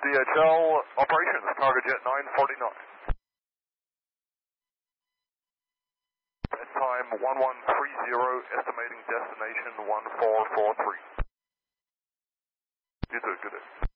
DHL operations, target jet 949. Time 1130, estimating destination 1443. You do, good day.